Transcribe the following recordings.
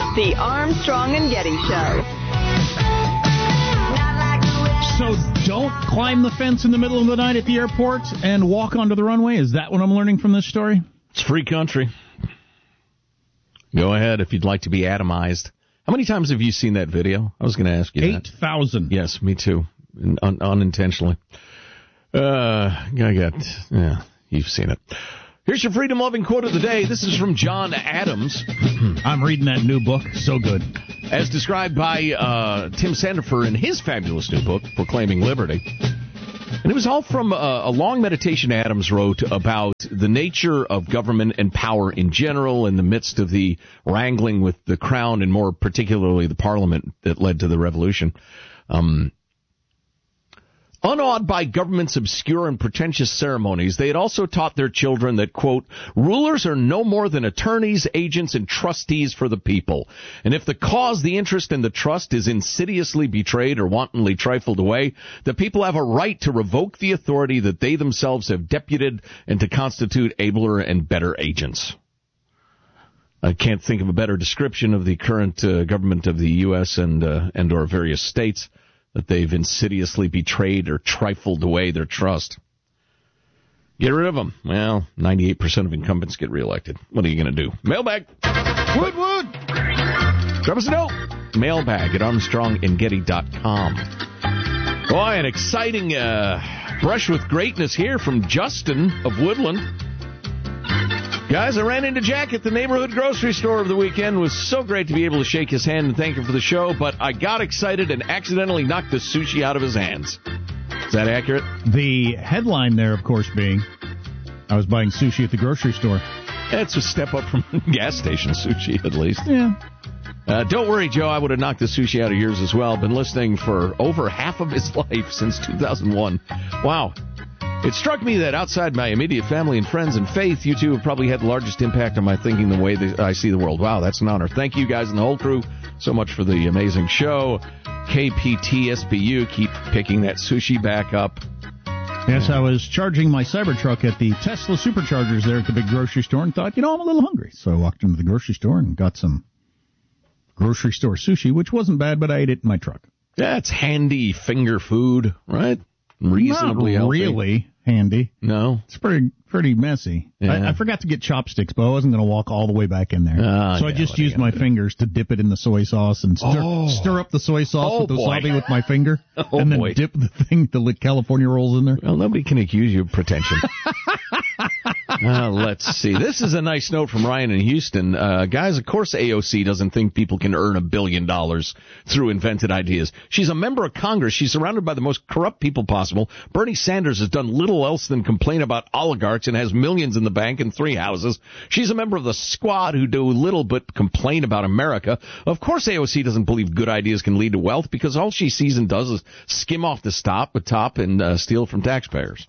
The Armstrong and Getty Show. So don't climb the fence in the middle of the night at the airport and walk onto the runway? Is that what I'm learning from this story? It's free country. Go ahead if you'd like to be atomized. How many times have you seen that video? I was going to ask you 8,000. Yes, me too. Unintentionally. You've seen it. Here's your freedom-loving quote of the day. This is from John Adams. I'm reading that new book. So good. As described by Tim Sandefur in his fabulous new book, Proclaiming Liberty. And it was all from a long meditation Adams wrote about the nature of government and power in general in the midst of the wrangling with the crown and more particularly the parliament that led to the revolution. Unawed by government's obscure and pretentious ceremonies, they had also taught their children that, quote, rulers are no more than attorneys, agents, and trustees for the people. And if the cause, the interest, and the trust is insidiously betrayed or wantonly trifled away, the people have a right to revoke the authority that they themselves have deputed and to constitute abler and better agents. I can't think of a better description of the current government of the U.S. and or various states, that they've insidiously betrayed or trifled away their trust. Get rid of them. Well, 98% of incumbents get reelected. What are you going to do? Mailbag. Wood. Drop us a note. Mailbag at ArmstrongandGetty.com. Boy, an exciting brush with greatness here from Justin of Woodland. Guys, I ran into Jack at the neighborhood grocery store over the weekend. It was so great to be able to shake his hand and thank him for the show, but I got excited and accidentally knocked the sushi out of his hands. Is that accurate? The headline there, of course, being, I was buying sushi at the grocery store. That's a step up from gas station sushi, at least. Yeah. Don't worry, Joe. I would have knocked the sushi out of yours as well. Been listening for over half of his life since 2001. Wow. It struck me that outside my immediate family and friends and faith, you two have probably had the largest impact on my thinking, the way that I see the world. Wow, that's an honor. Thank you guys and the whole crew so much for the amazing show. KPTSBU, keep picking that sushi back up. Yes, I was charging my Cybertruck at the Tesla Superchargers there at the big grocery store and thought, I'm a little hungry. So I walked into the grocery store and got some grocery store sushi, which wasn't bad, but I ate it in my truck. That's handy finger food, right? Reasonably Not really healthy. Handy. No. It's pretty messy. Yeah. I forgot to get chopsticks, but I wasn't going to walk all the way back in there. So I just used my fingers to dip it in the soy sauce and stir up the soy sauce with the wasabi with my finger. And then dip the California rolls in there. Well, nobody can accuse you of pretension. Let's see. This is a nice note from Ryan in Houston. Guys, of course AOC doesn't think people can earn $1 billion through invented ideas. She's a member of Congress. She's surrounded by the most corrupt people possible. Bernie Sanders has done little else than complain about oligarchs and has millions in the bank and 3 houses. She's a member of the squad who do little but complain about America. Of course AOC doesn't believe good ideas can lead to wealth because all she sees and does is skim off the top and steal from taxpayers.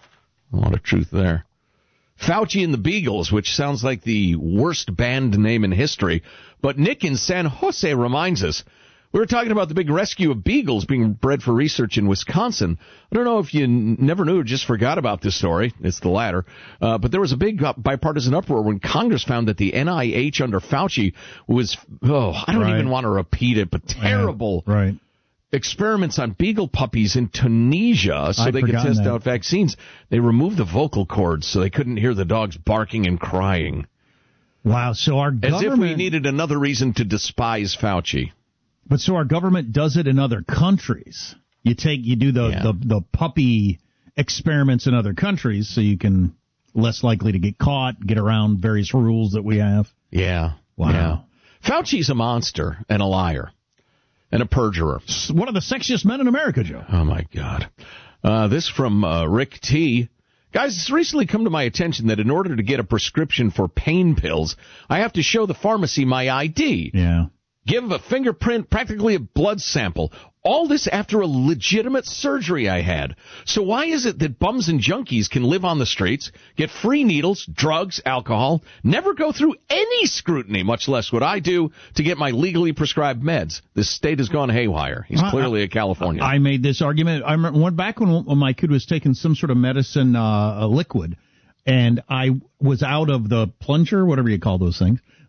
A lot of truth there. Fauci and the Beagles, which sounds like the worst band name in history. But Nick in San Jose reminds us, we were talking about the big rescue of beagles being bred for research in Wisconsin. I don't know if you never knew or just forgot about this story. It's the latter. But there was a big bipartisan uproar when Congress found that the NIH under Fauci was, I don't even want to repeat it, but terrible. Yeah, right. Experiments on beagle puppies in Tunisia so they could test out vaccines. They removed the vocal cords so they couldn't hear the dogs barking and crying. Wow, so our government... As if we needed another reason to despise Fauci. But so our government does it in other countries. You do the puppy experiments in other countries so you can less likely to get caught, get around various rules that we have. Yeah. Wow. Yeah. Fauci's a monster and a liar. And a perjurer. One of the sexiest men in America, Joe. Oh, my God. This from Rick T. Guys, it's recently come to my attention that in order to get a prescription for pain pills, I have to show the pharmacy my ID. Yeah. Give a fingerprint, practically a blood sample. All this after a legitimate surgery I had. So why is it that bums and junkies can live on the streets, get free needles, drugs, alcohol, never go through any scrutiny, much less what I do, to get my legally prescribed meds? This state has gone haywire. He's clearly a Californian. I made this argument. I remember back when my kid was taking some sort of medicine, a liquid, and I was out of the plunger, whatever you call those things,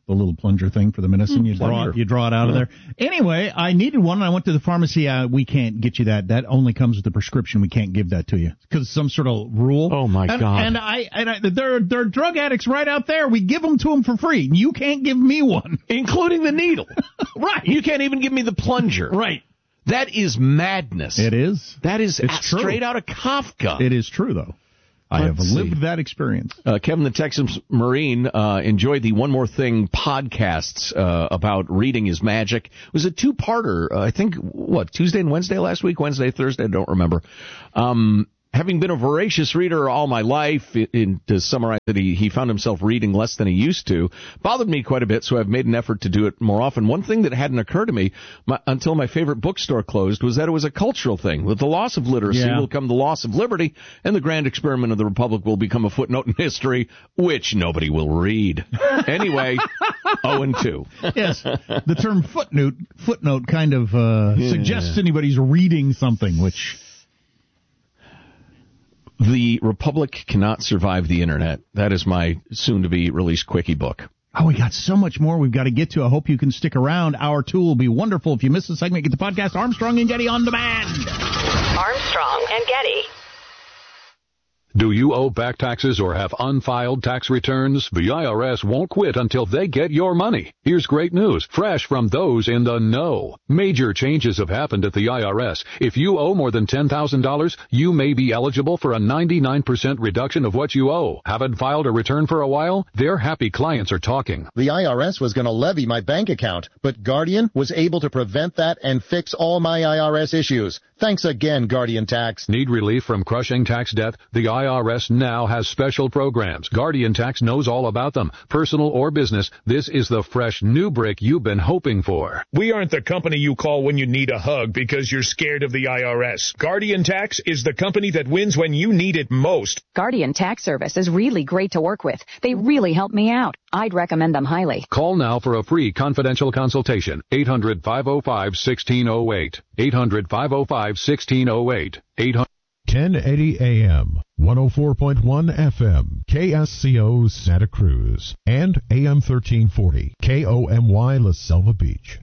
the little plunger thing for the medicine. You draw it out of there. Anyway, I needed one, and I went to the pharmacy. We can't get you that. That only comes with the prescription. We can't give that to you because some sort of rule. Oh my God! And there are drug addicts right out there. We give them to them for free. You can't give me one, including the needle. Right? You can't even give me the plunger. Right? That is madness. It is. That is true. Straight out of Kafka. It is true, though. I have lived that experience. Kevin, the Texas Marine, enjoyed the One More Thing podcasts about reading is magic. It was a two-parter, I think, Tuesday and Wednesday last week? Wednesday, Thursday, I don't remember. Having been a voracious reader all my life, to summarize that he found himself reading less than he used to, bothered me quite a bit, so I've made an effort to do it more often. One thing that hadn't occurred to me until my favorite bookstore closed was that it was a cultural thing. With the loss of literacy will come the loss of liberty, and the grand experiment of the Republic will become a footnote in history, which nobody will read. Anyway, 0-2. Yes, the term footnote kind of suggests anybody's reading something, which... The Republic cannot survive the Internet. That is my soon-to-be-released quickie book. Oh, we got so much more we've got to get to. I hope you can stick around. Hour 2 will be wonderful. If you missed the segment, get the podcast Armstrong and Getty on demand. Armstrong and Getty. Do you owe back taxes or have unfiled tax returns? The IRS won't quit until they get your money. Here's great news, fresh from those in the know. Major changes have happened at the IRS. If you owe more than $10,000, you may be eligible for a 99% reduction of what you owe. Haven't filed a return for a while? Their happy clients are talking. The IRS was going to levy my bank account, but Guardian was able to prevent that and fix all my IRS issues. Thanks again, Guardian Tax. Need relief from crushing tax debt? The IRS now has special programs. Guardian Tax knows all about them. Personal or business, this is the fresh new brick you've been hoping for. We aren't the company you call when you need a hug because you're scared of the IRS. Guardian Tax is the company that wins when you need it most. Guardian Tax Service is really great to work with. They really help me out. I'd recommend them highly. Call now for a free confidential consultation. 800-505-1608. 800-505-1608. 1080 AM, 104.1 FM, KSCO Santa Cruz, and AM 1340, KOMY La Selva Beach.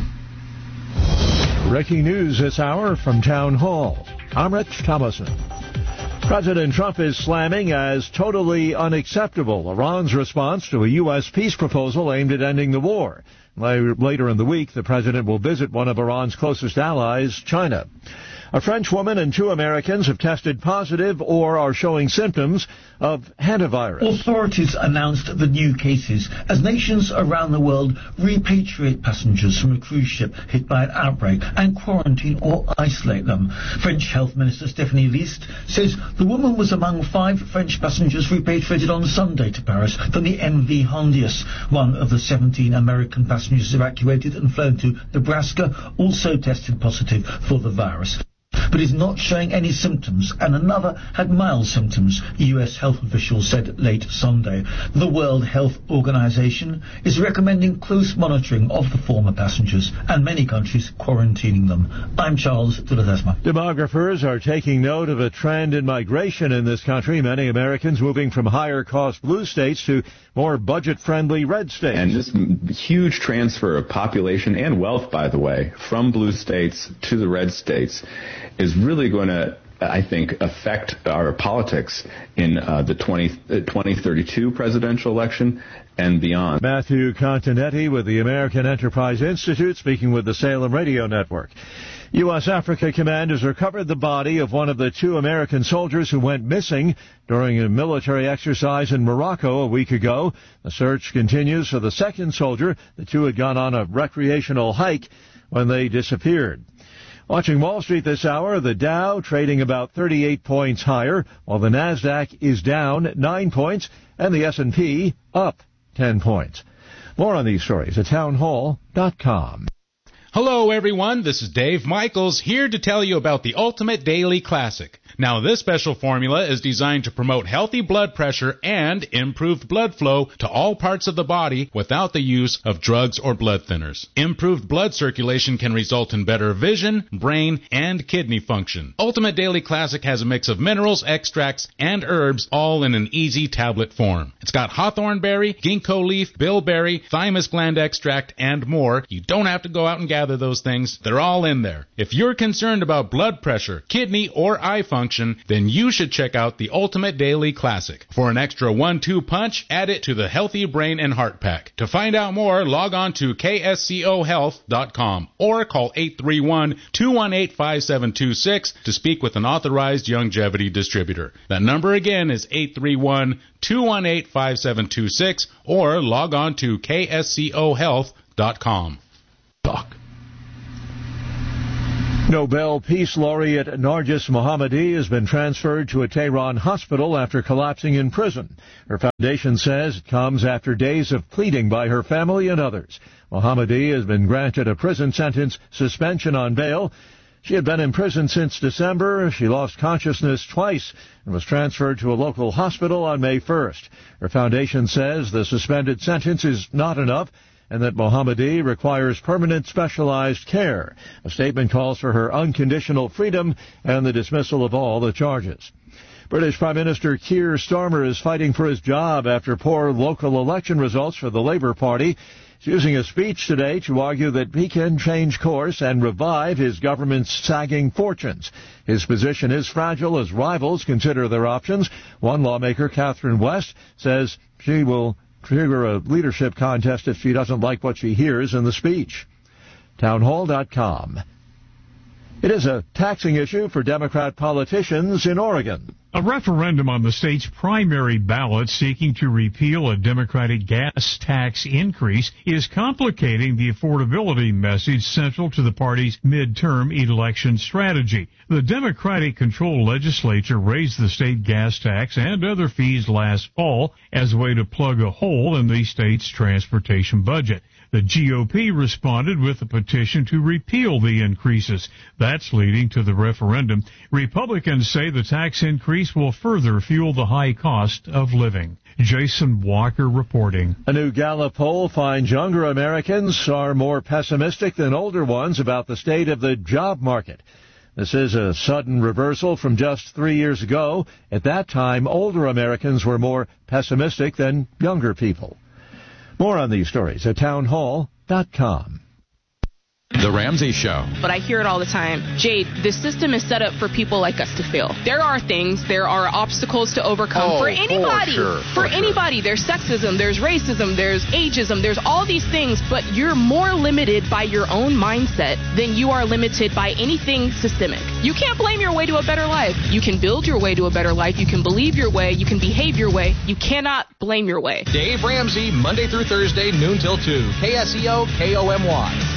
Breaking news this hour from Town Hall. I'm Rich Thomason. President Trump is slamming as totally unacceptable Iran's response to a U.S. peace proposal aimed at ending the war. Later in the week, the president will visit one of Iran's closest allies, China. A French woman and 2 Americans have tested positive or are showing symptoms of hantavirus. Authorities announced the new cases as nations around the world repatriate passengers from a cruise ship hit by an outbreak and quarantine or isolate them. French Health Minister Stephanie List says the woman was among 5 French passengers repatriated on Sunday to Paris from the MV Hondius. One of the 17 American passengers evacuated and flown to Nebraska also tested positive for the virus, but is not showing any symptoms, and another had mild symptoms, U.S. health officials said late Sunday. The World Health Organization is recommending close monitoring of the former passengers, and many countries quarantining them. I'm Charles de Ledesma. Demographers are taking note of a trend in migration in this country, many Americans moving from higher-cost blue states to more budget-friendly red states. And this huge transfer of population and wealth, by the way, from blue states to the red states is really going to, I think, affect our politics in the 2032 presidential election and beyond. Matthew Continetti with the American Enterprise Institute speaking with the Salem Radio Network. U.S. Africa Command has recovered the body of one of the 2 American soldiers who went missing during a military exercise in Morocco a week ago. The search continues for the second soldier. The 2 had gone on a recreational hike when they disappeared. Watching Wall Street this hour, the Dow trading about 38 points higher, while the Nasdaq is down 9 points, and the S&P up 10 points. More on these stories at townhall.com. Hello everyone, this is Dave Michaels here to tell you about the Ultimate Daily Classic. Now this special formula is designed to promote healthy blood pressure and improved blood flow to all parts of the body without the use of drugs or blood thinners. Improved blood circulation can result in better vision, brain, and kidney function. Ultimate Daily Classic has a mix of minerals, extracts, and herbs all in an easy tablet form. It's got hawthorn berry, ginkgo leaf, bilberry, thymus gland extract, and more. You don't have to go out and gather those things. They're all in there. If you're concerned about blood pressure, kidney, or eye function, then you should check out the Ultimate Daily Classic. For an extra 1-2 punch, add it to the Healthy Brain and Heart Pack. To find out more, log on to kscohealth.com or call 831-218-5726 to speak with an authorized longevity distributor. That number again is 831-218-5726 or log on to kscohealth.com. Nobel Peace Laureate Narges Mohammadi has been transferred to a Tehran hospital after collapsing in prison. Her foundation says it comes after days of pleading by her family and others. Mohammadi has been granted a prison sentence suspension on bail. She had been in prison since December. She lost consciousness twice and was transferred to a local hospital on May 1st. Her foundation says the suspended sentence is not enough and that Mohammadi requires permanent specialized care. A statement calls for her unconditional freedom and the dismissal of all the charges. British Prime Minister Keir Starmer is fighting for his job after poor local election results for the Labour Party. He's using a speech today to argue that he can change course and revive his government's sagging fortunes. His position is fragile as rivals consider their options. One lawmaker, Catherine West, says she will trigger a leadership contest if she doesn't like what she hears in the speech. Townhall.com. It is a taxing issue for Democrat politicians in Oregon. A referendum on the state's primary ballot seeking to repeal a Democratic gas tax increase is complicating the affordability message central to the party's midterm election strategy. The Democratic-controlled legislature raised the state gas tax and other fees last fall as a way to plug a hole in the state's transportation budget. The GOP responded with a petition to repeal the increases. That's leading to the referendum. Republicans say the tax increase will further fuel the high cost of living. Jason Walker reporting. A new Gallup poll finds younger Americans are more pessimistic than older ones about the state of the job market. This is a sudden reversal from just 3 years ago. At that time, older Americans were more pessimistic than younger people. More on these stories at townhall.com. The Ramsey Show. But I hear it all the time. Jade, the system is set up for people like us to fail. There are obstacles to overcome for anybody. For anybody. There's sexism, there's racism, there's ageism, there's all these things, but you're more limited by your own mindset than you are limited by anything systemic. You can't blame your way to a better life. You can build your way to a better life. You can believe your way. You can behave your way. You cannot blame your way. Dave Ramsey, Monday through Thursday, noon till 2. KSEO, KOMY.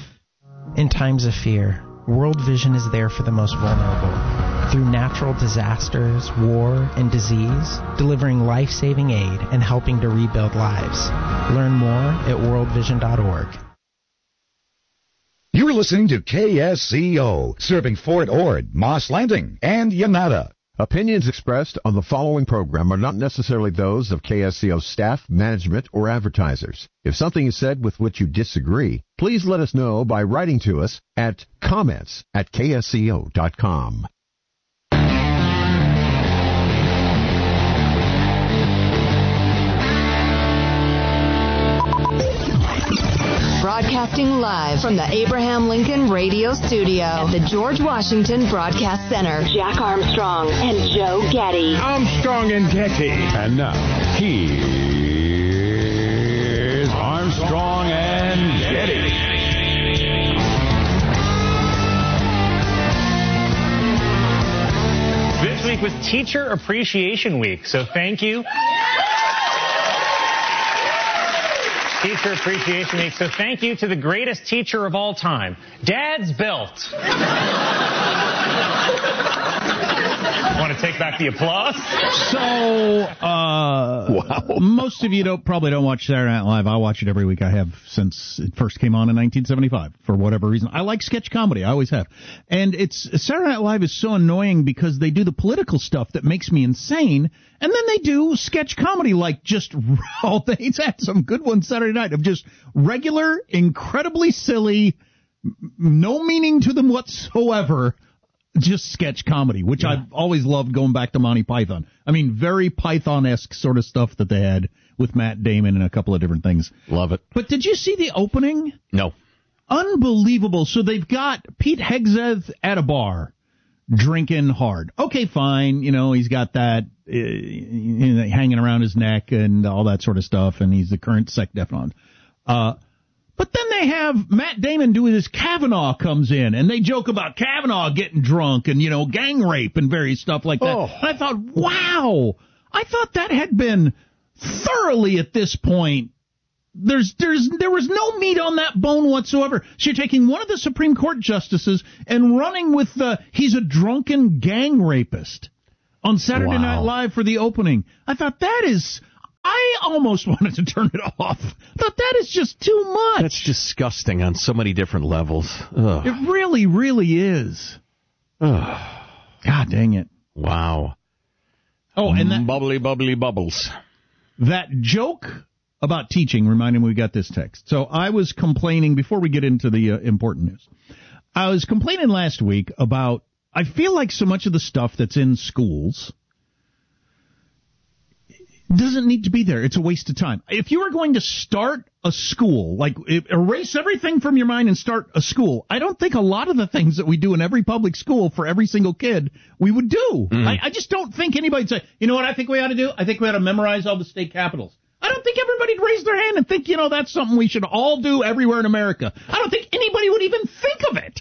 In times of fear, World Vision is there for the most vulnerable. Through natural disasters, war, and disease, delivering life-saving aid and helping to rebuild lives. Learn more at worldvision.org. You're listening to KSCO, serving Fort Ord, Moss Landing, and Yanata. Opinions expressed on the following program are not necessarily those of KSCO staff, management, or advertisers. If something is said with which you disagree, please let us know by writing to us at comments@ksco.com. Broadcasting live from the Abraham Lincoln Radio Studio at the George Washington Broadcast Center. Jack Armstrong and Joe Getty. Armstrong and Getty. And now, here's Armstrong and Getty. This week was Teacher Appreciation Week, so thank you. Teacher Appreciation Week. So thank you to the greatest teacher of all time, Dad's Belt. One want to take back the applause? So, wow. Most of you probably don't watch Saturday Night Live. I watch it every week. I have since it first came on in 1975, for whatever reason. I like sketch comedy. I always have. And Saturday Night Live is so annoying because they do the political stuff that makes me insane, and then they do sketch comedy like just all day. It's had some good ones Saturday night of just regular, incredibly silly, no meaning to them whatsoever, just sketch comedy, which I've always loved going back to Monty Python. I mean, very Python-esque sort of stuff that they had with Matt Damon and a couple of different things. Love it. But did you see the opening? No. Unbelievable. So they've got Pete Hegseth at a bar drinking hard. Okay, fine. You know, he's got that hanging around his neck and all that sort of stuff, and he's the current Sec Deflon. But then they have Matt Damon do this. Kavanaugh comes in, and they joke about Kavanaugh getting drunk and, you know, gang rape and various stuff like that. Oh. And I thought, wow. I thought that had been thoroughly at this point. There was no meat on that bone whatsoever. So you're taking one of the Supreme Court justices and running with he's a drunken gang rapist on Saturday Night Live for the opening. I thought I almost wanted to turn it off. I thought that is just too much. That's disgusting on so many different levels. Ugh. It really, really is. Ugh. God dang it. Wow. Oh, and that bubbly bubbles. That joke about teaching reminded me we got this text. So I was complaining, before we get into the important news, I was complaining last week about, I feel like so much of the stuff that's in schools doesn't need to be there. It's a waste of time. If you were going to start a school, like erase everything from your mind and start a school, I don't think a lot of the things that we do in every public school for every single kid we would do. Mm-hmm. I just don't think anybody'd say, you know what I think we ought to do? I think we ought to memorize all the state capitals. I don't think everybody'd raise their hand and think, you know, that's something we should all do everywhere in America. I don't think anybody would even think of it.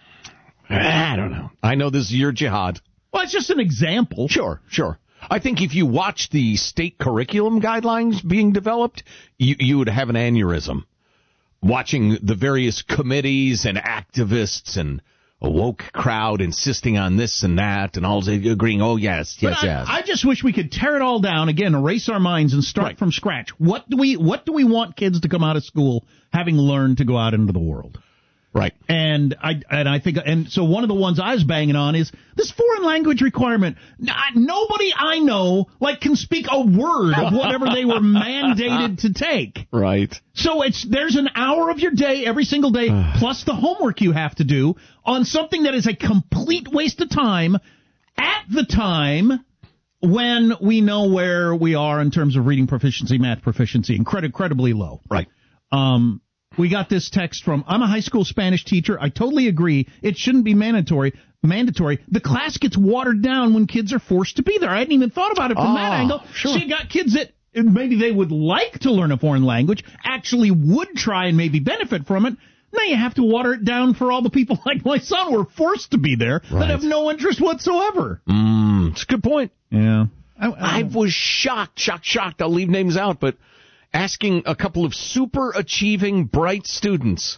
I don't know. I know this is your jihad. Well, it's just an example. Sure. I think if you watch the state curriculum guidelines being developed, you would have an aneurysm. Watching the various committees and activists and a woke crowd insisting on this and that and all agreeing, oh, yes. I just wish we could tear it all down, again, erase our minds and start from scratch. What do we want kids to come out of school having learned to go out into the world? Right. And I think, and so one of the ones I was banging on is this foreign language requirement. Nobody I know, can speak a word of whatever they were mandated to take. Right. So there's an hour of your day every single day, plus the homework you have to do on something that is a complete waste of time at the time when we know where we are in terms of reading proficiency, math proficiency, incredibly low. Right. We got this text from, I'm a high school Spanish teacher. I totally agree. It shouldn't be mandatory. The class gets watered down when kids are forced to be there. I hadn't even thought about it from that angle. Sure. So you got kids that maybe they would like to learn a foreign language, actually would try and maybe benefit from it. Now you have to water it down for all the people like my son who are forced to be there that have no interest whatsoever. It's a good point. Yeah. I was shocked. I'll leave names out, but asking a couple of super achieving, bright students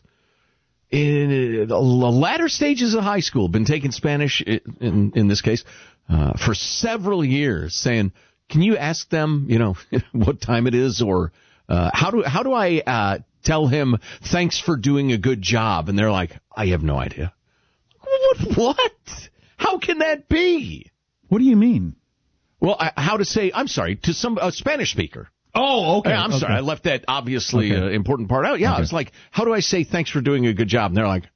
in the latter stages of high school, been taking Spanish in this case for several years, saying, "Can you ask them, what time it is, or how do I tell him thanks for doing a good job?" And they're like, "I have no idea." What? How can that be? What do you mean? Well, how to say I'm sorry to a Spanish speaker. Oh, okay. I'm sorry. I left that obviously important part out. Yeah, I was like, how do I say thanks for doing a good job? And they're like,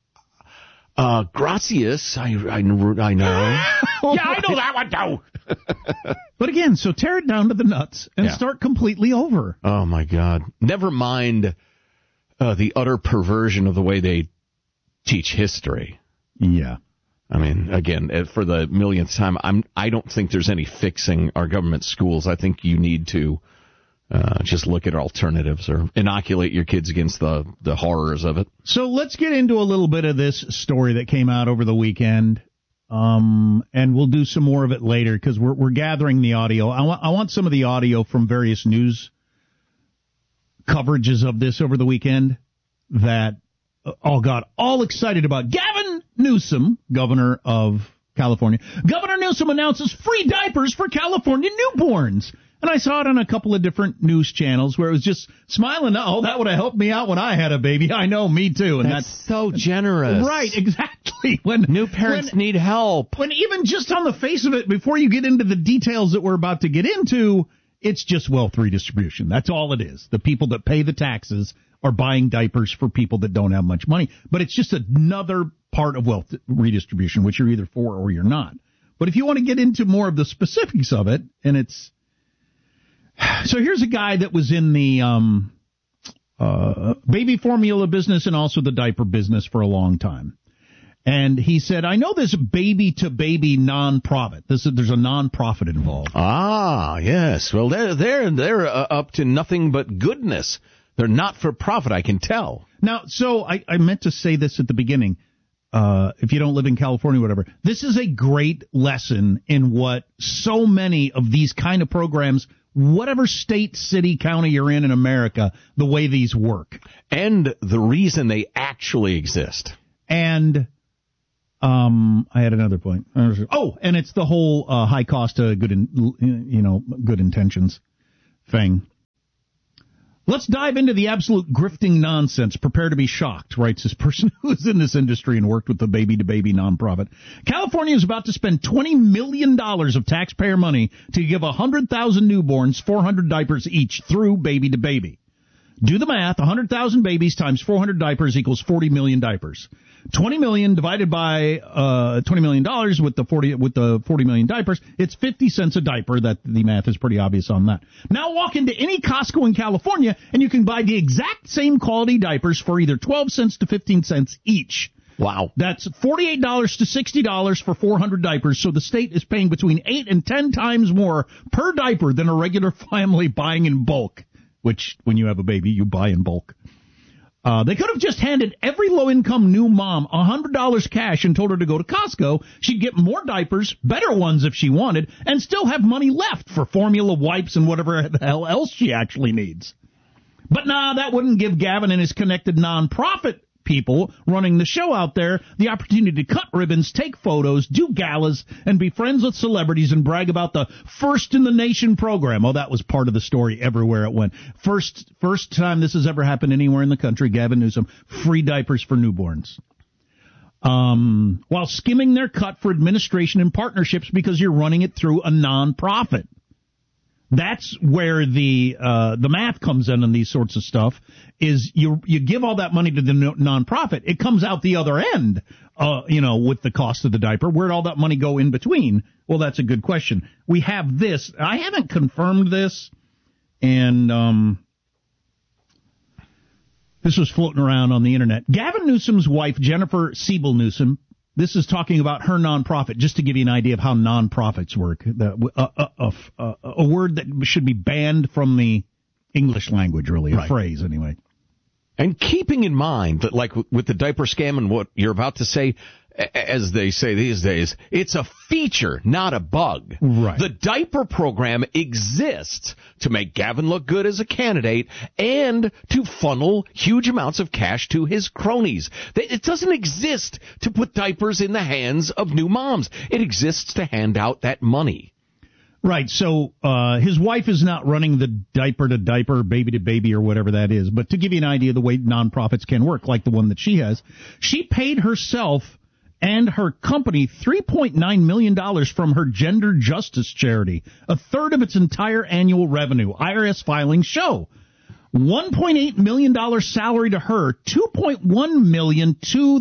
gracias. I know. Yeah, I know that one too. But again, so tear it down to the nuts and start completely over. Oh, my God. Never mind the utter perversion of the way they teach history. Yeah. I mean, again, for the millionth time, I don't think there's any fixing our government schools. I think you need to just look at alternatives or inoculate your kids against the horrors of it. So let's get into a little bit of this story that came out over the weekend, and we'll do some more of it later because we're gathering the audio. I want some of the audio from various news coverages of this over the weekend that all got all excited about. Gavin Newsom, governor of California. Governor Newsom announces free diapers for California newborns. And I saw it on a couple of different news channels where it was just smiling. Oh, that would have helped me out when I had a baby. I know, me too. And that's so generous. Right, exactly. When new parents need help. When even just on the face of it, before you get into the details that we're about to get into, it's just wealth redistribution. That's all it is. The people that pay the taxes are buying diapers for people that don't have much money. But it's just another part of wealth redistribution, which you're either for or you're not. But if you want to get into more of the specifics of it, and it's... So here's a guy that was in the baby formula business and also the diaper business for a long time. And he said, I know this baby-to-baby nonprofit. There's a nonprofit involved. Ah, yes. Well, they're up to nothing but goodness. They're not for profit, I can tell. Now, so I meant to say this at the beginning. If you don't live in California, whatever, this is a great lesson in what so many of these kind of programs, whatever state, city, county you're in America, the way these work. And the reason they actually exist. And I had another point. Oh, and it's the whole high cost of good intentions thing. Let's dive into the absolute grifting nonsense. Prepare to be shocked, writes this person who is in this industry and worked with the baby-to-baby nonprofit. California is about to spend $20 million of taxpayer money to give 100,000 newborns 400 diapers each through baby-to-baby. Do the math. 100,000 babies times 400 diapers equals 40 million diapers. 20 million divided by $20 million with the 40 million diapers, it's 50 cents a diaper. That the math is pretty obvious on that. Now walk into any Costco in California and you can buy the exact same quality diapers for either 12 cents to 15 cents each. Wow. That's $48 to $60 for 400 diapers, so the state is paying between 8 and 10 times more per diaper than a regular family buying in bulk, which when you have a baby, you buy in bulk. They could have just handed every low-income new mom $100 cash and told her to go to Costco. She'd get more diapers, better ones if she wanted, and still have money left for formula, wipes, and whatever the hell else she actually needs. But nah, that wouldn't give Gavin and his connected nonprofit people running the show out there the opportunity to cut ribbons, take photos, do galas, and be friends with celebrities and brag about the first in the nation program. Oh, that was part of the story everywhere it went. First time this has ever happened anywhere in the country, Gavin Newsom, free diapers for newborns. While skimming their cut for administration and partnerships because you're running it through a nonprofit. That's where the math comes in on these sorts of stuff, is you give all that money to the nonprofit. It comes out the other end, with the cost of the diaper. Where'd all that money go in between? Well, that's a good question. We have this. I haven't confirmed this, and this was floating around on the internet. Gavin Newsom's wife, Jennifer Siebel Newsom, this is talking about her nonprofit, just to give you an idea of how nonprofits work. A word that should be banned from the English language, really, a phrase anyway. And keeping in mind that, like with the diaper scam and what you're about to say, as they say these days, it's a feature, not a bug. Right. The diaper program exists to make Gavin look good as a candidate and to funnel huge amounts of cash to his cronies. It doesn't exist to put diapers in the hands of new moms. It exists to hand out that money. Right, so his wife is not running the diaper-to-diaper, baby-to-baby, or whatever that is. But to give you an idea of the way nonprofits can work, like the one that she has, she paid herself and her company $3.9 million from her gender justice charity, a third of its entire annual revenue. IRS filings show. $1.8 million salary to her, $2.1 million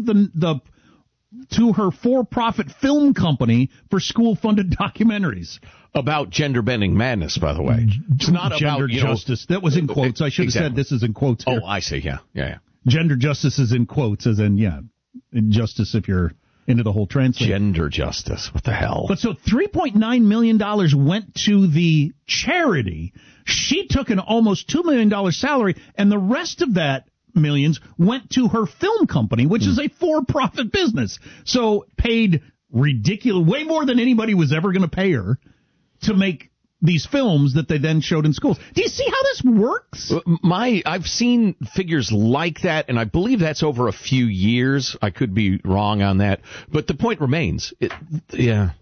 to her for-profit film company for school-funded documentaries. About gender-bending madness, by the way. It's not gender about justice. That was in quotes. I should have said this is in quotes here. Oh, I see. Yeah. Gender justice is in quotes, as in, justice if you're into the whole translate. Gender justice. What the hell? But so $3.9 million went to the charity. She took an almost $2 million salary, and the rest of that millions went to her film company, which is a for-profit business. So paid ridiculous, way more than anybody was ever going to pay her to make these films that they then showed in schools. Do you see how this works? I've seen figures like that, and I believe that's over a few years. I could be wrong on that, but the point remains. Yeah.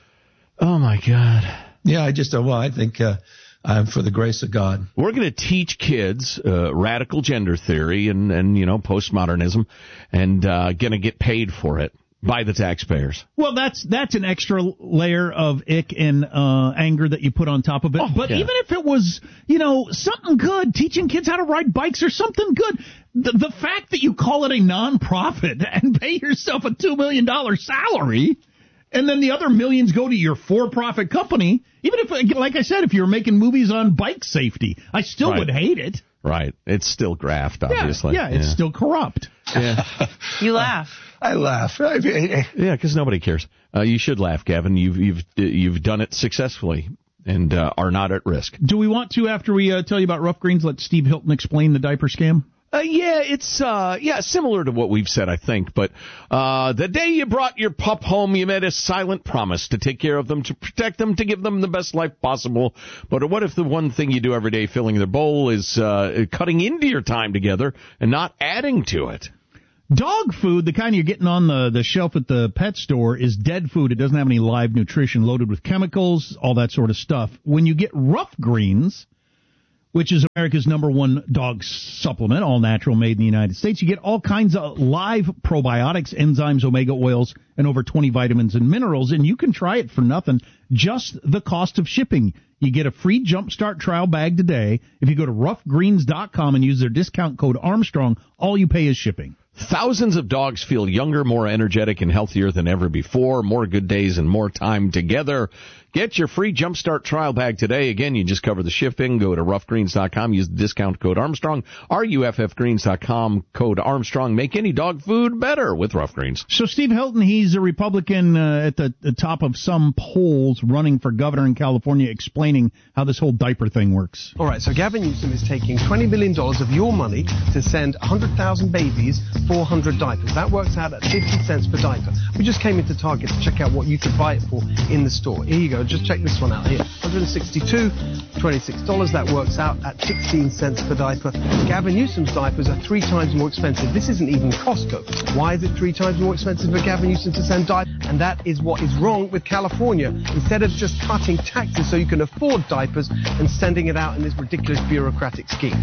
Oh my God. Yeah, I think I'm for the grace of God. We're going to teach kids radical gender theory and postmodernism, and going to get paid for it by the taxpayers. Well, that's an extra layer of ick and anger that you put on top of it. But even if it was, something good, teaching kids how to ride bikes or something good, the fact that you call it a nonprofit and pay yourself a $2 million salary, and then the other millions go to your for-profit company, even if, like I said, if you're making movies on bike safety, I still would hate it. Right. It's still graft, obviously. Yeah, it's still corrupt. Yeah. You laugh. I laugh. Yeah, because nobody cares. You should laugh, Gavin. You've done it successfully and are not at risk. Do we want to, after we tell you about Rough Greens, let Steve Hilton explain the diaper scam? Yeah, it's similar to what we've said, I think. But the day you brought your pup home, you made a silent promise to take care of them, to protect them, to give them the best life possible. But what if the one thing you do every day, filling their bowl, is cutting into your time together and not adding to it? Dog food, the kind you're getting on the shelf at the pet store, is dead food. It doesn't have any live nutrition, loaded with chemicals, all that sort of stuff. When you get Rough Greens, which is America's #1 dog supplement, all natural, made in the United States, you get all kinds of live probiotics, enzymes, omega oils, and over 20 vitamins and minerals, and you can try it for nothing, just the cost of shipping. You get a free Jumpstart trial bag today. If you go to roughgreens.com and use their discount code Armstrong, all you pay is shipping. Thousands of dogs feel younger, more energetic, and healthier than ever before. More good days and more time together. Get your free Jumpstart trial bag today. Again, you just cover the shipping. Go to roughgreens.com. Use the discount code Armstrong. RUFFgreens.com, code Armstrong. Make any dog food better with Rough Greens. So Steve Hilton, he's a Republican at the top of some polls, running for governor in California, explaining how this whole diaper thing works. All right, so Gavin Newsom is taking $20 million of your money to send 100,000 babies 400 diapers. That works out at 50 cents per diaper. We just came into Target to check out what you could buy it for in the store. Here you go. Just check this one out here. $162, $26. That works out at 16 cents per diaper. Gavin Newsom's diapers are 3 times more expensive. This isn't even Costco. Why is it 3 times more expensive for Gavin Newsom to send diapers? And that is what is wrong with California. Instead of just cutting taxes so you can afford diapers and sending it out in this ridiculous bureaucratic scheme.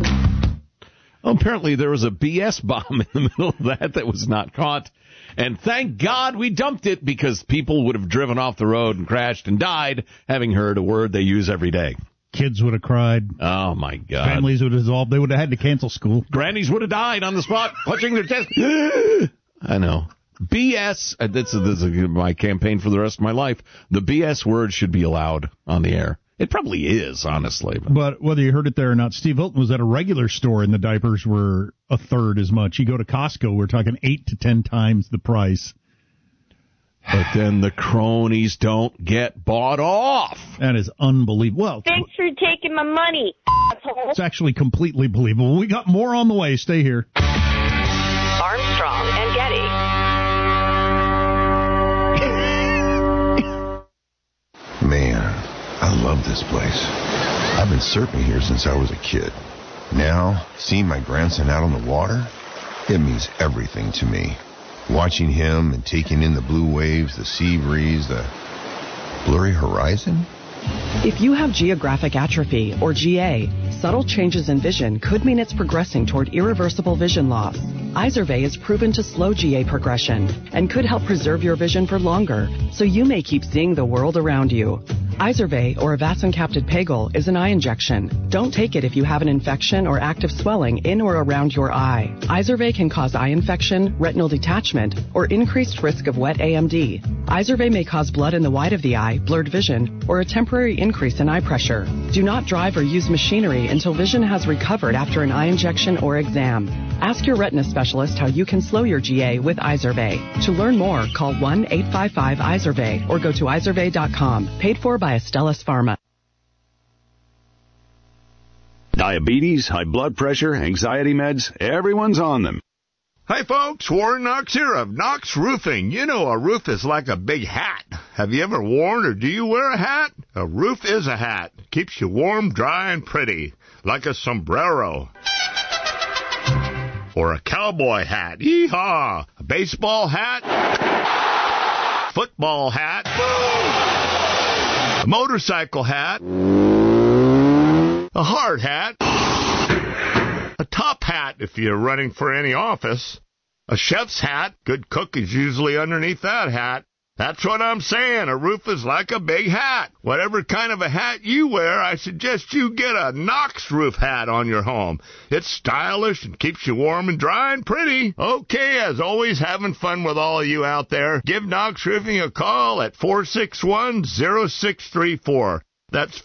Well, apparently there was a BS bomb in the middle of that was not caught. And thank God we dumped it, because people would have driven off the road and crashed and died having heard a word they use every day. Kids would have cried. Oh, my God. Families would have dissolved. They would have had to cancel school. Grannies would have died on the spot, clutching their chest. I know. BS, this is my campaign for the rest of my life. The BS word should be allowed on the air. It probably is, honestly. But whether you heard it there or not, Steve Hilton was at a regular store and the diapers were a third as much. You go to Costco, we're talking 8 to 10 times the price. But then the cronies don't get bought off. That is unbelievable. Well, thanks for taking my money, asshole. It's actually completely believable. We got more on the way. Stay here. Armstrong and Getty. Man, I love this place. I've been surfing here since I was a kid. Now, seeing my grandson out on the water, it means everything to me. Watching him and taking in the blue waves, the sea breeze, the blurry horizon. If you have geographic atrophy, or GA, subtle changes in vision could mean it's progressing toward irreversible vision loss. Izervay is proven to slow GA progression and could help preserve your vision for longer, so you may keep seeing the world around you. Izervay, or avacincaptad pegol, is an eye injection. Don't take it if you have an infection or active swelling in or around your eye. Izervay can cause eye infection, retinal detachment, or increased risk of wet AMD. Izervay may cause blood in the white of the eye, blurred vision, or a temporary increase in eye pressure. Do not drive or use machinery until vision has recovered after an eye injection or exam. Ask your retina specialist how you can slow your GA with Izervay. To learn more, call 1-855-IZERVAY or go to izervay.com. Paid for by Astellas Pharma. Diabetes, high blood pressure, anxiety meds, everyone's on them. Hi folks, Warren Knox here of Knox Roofing. You know a roof is like a big hat. Have you ever worn or do you wear a hat? A roof is a hat. Keeps you warm, dry, and pretty. Like a sombrero. Or a cowboy hat. Yeehaw! A baseball hat. Football hat. A motorcycle hat. A hard hat. A top hat if you're running for any office. A chef's hat. Good cook is usually underneath that hat. That's what I'm saying. A roof is like a big hat. Whatever kind of a hat you wear, I suggest you get a Knox roof hat on your home. It's stylish and keeps you warm and dry and pretty. Okay, as always, having fun with all of you out there. Give Knox Roofing a call at 461-0634. That's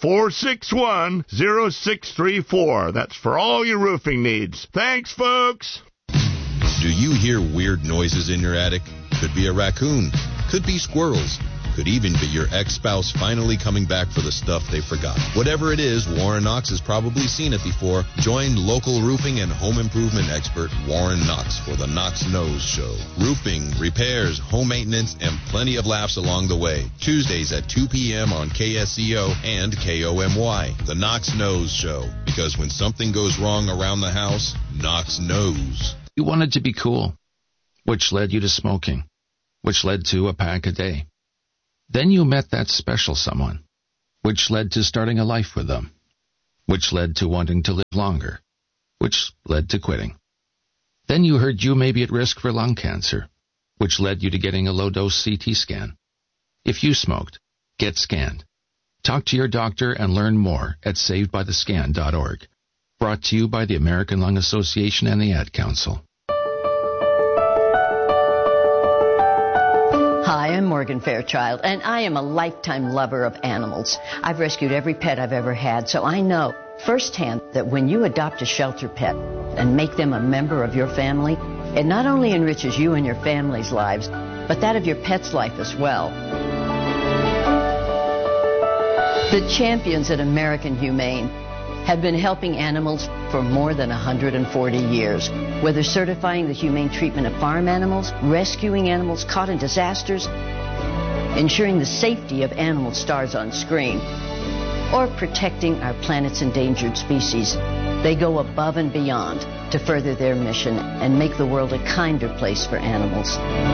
461-0634. That's for all your roofing needs. Thanks, folks. Do you hear weird noises in your attic? Could be a raccoon. Could be squirrels. Could even be your ex-spouse finally coming back for the stuff they forgot. Whatever it is, Warren Knox has probably seen it before. Join local roofing and home improvement expert Warren Knox for the Knox Knows Show. Roofing, repairs, home maintenance, and plenty of laughs along the way. Tuesdays at 2 p.m. on KSCO and KOMY. The Knox Knows Show. Because when something goes wrong around the house, Knox knows. You wanted to be cool, which led you to smoking, which led to a pack a day. Then you met that special someone, which led to starting a life with them, which led to wanting to live longer, which led to quitting. Then you heard you may be at risk for lung cancer, which led you to getting a low-dose CT scan. If you smoked, get scanned. Talk to your doctor and learn more at savedbythescan.org. Brought to you by the American Lung Association and the Ad Council. Hi, I'm Morgan Fairchild, and I am a lifetime lover of animals. I've rescued every pet I've ever had, so I know firsthand that when you adopt a shelter pet and make them a member of your family, it not only enriches you and your family's lives, but that of your pet's life as well. The champions at American Humane have been helping animals for more than 140 years. Whether certifying the humane treatment of farm animals, rescuing animals caught in disasters, ensuring the safety of animal stars on screen, or protecting our planet's endangered species, they go above and beyond to further their mission and make the world a kinder place for animals.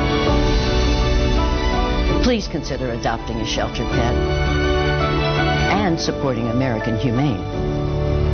Please consider adopting a shelter pet and supporting American Humane.